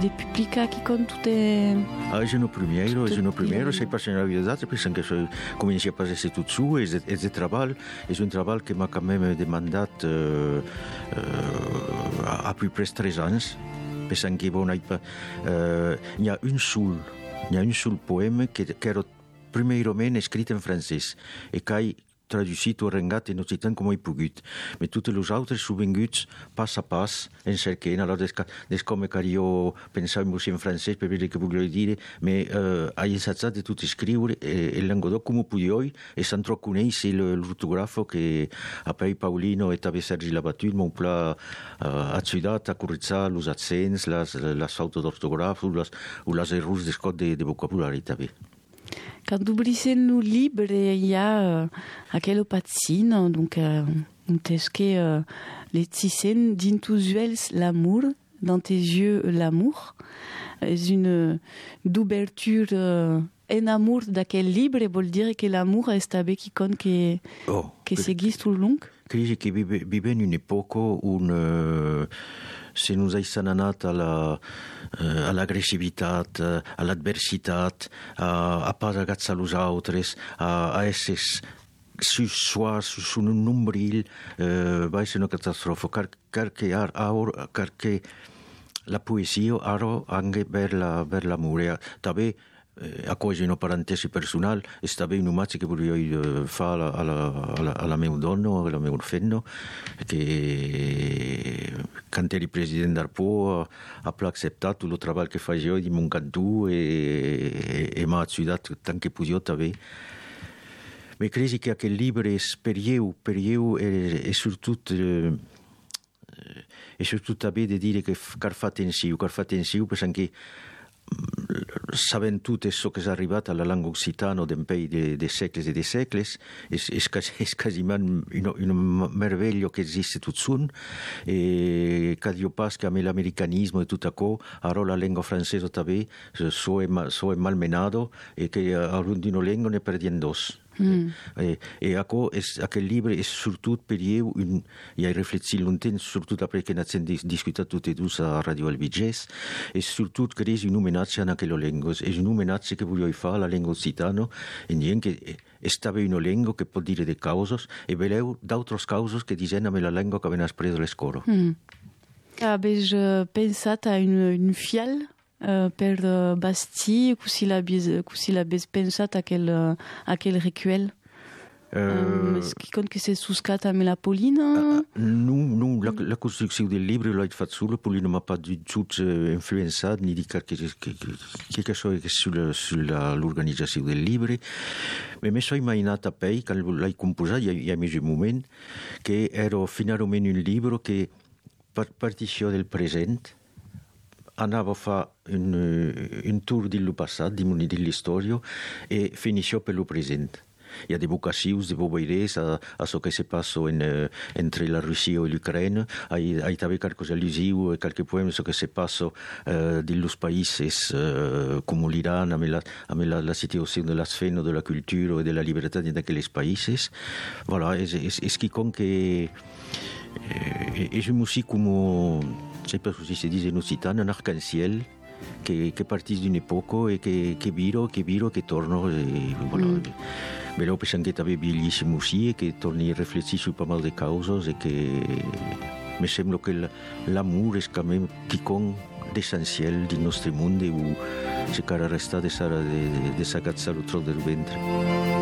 de publicar qui con tutte... És no primeiro, sei personalitzat, pensant que comenci a passar tot su, és de treball, és un treball que m'ha quand même demandat a peu près 3 anys, pensant que n'hi ha un sol poema que era primeirament escrit en francès e que he traducit o arrengat en occitan com he pogut. Mais tots els altres són venguts pas a pas en cercant. Alors, des com que jo pensava en francès per veure què volia dir, mais he ensajat de tot escriure en Languedoc com ho podia i se'n troc conèixer l'ortografo que a Pei Paulino e també Sergi Labatut m'han pla ajudat a corregir els accents, les faltes d'ortografo o les errors d'escot de vocabulari també. Quand vous lisez nos livres, il y a aquelle patine, donc est-ce que les tissens d'intusuels l'amour, dans tes yeux l'amour, est une d'ouverture en amour d'aquel livre, et veut dire que l'amour est avec qui compte que seguisse tout le long. Crisi que vive in un'epoca se nous s'han anat a l'agressivitat, a l'adversitat, a pas agats a los altres, a esses sus un nombril, va ser una catastrofa, perquè la poesia ara anche per l'amore. També a cosa una parentesi personal, està bé un homatge que volia fer a la meva dona, a la meva filla, que quan era president d'Arpó ha acceptat tot el treball que faig jo i mon cantó i m'ha ajudat tant que podia també. Me crec que aquest llibre és per ell i sobretot també de dir que car fa atenció, perquè sabent tot això que s'ha arribat a la lengua occitana d'un país de segles i de segles, és quasiment una meravella que existe tot sun, i que jo pas que amb l'amerikanisme i tot això, ara la lengua francesa també s'ho malmenado i que algun d'una lengua ne perdien dos. E aquest llibre és sobretot per ell, i he reflexit longtemps, sobretot après que n'hem discutat tots i dos a Radio Albigès, és sobretot que és un homenatge a aquella llengua, és un homenatge que volia fer a la llengua occitana, en dient que està bé una llengua que pot dir de causes, i veleu d'altres causes que diuen amb la llengua que ben après de l'escola. Habéis pensat a une fial per Bastille, si l'habéis pensat a quel recuel? Est-ce qu'il compte que c'est souscat amb la Paulina? Non, la construcció del llibre l'he fet sola, Paulina m'ha pas du tout influençat, ni dit quelque chose sur l'organització del llibre, mais m'he imaginat a Pei, quan l'he composat, hi ha més un moment, que era finalment un llibre que partició del present, anava a fer un tour del passat, de l'història, i finissó per el present. Hi ha evocacions de boberes a ce que se passa entre la Rússia i l'Ucraïna. Hi ha també quelques al·lusius, quelques poemes que se passa dels països com l'Iran, amb la situació de l'esfena, de la cultura i de la llibertat d'aquells països. Voilà, és quelqu'un que és un músic com, je ne sais pas si se dit en occitan, un arc-en-ciel que partís d'une època i que vira, que torna. Voilà. Però pensant que també bellíssim aussi, que torni a reflexir sur pas mal de causes, i que me sembla que l'amour és quand même quelqu'un d'essencial del nostre món, i que encara resta de s'agatzar el tronc del ventre.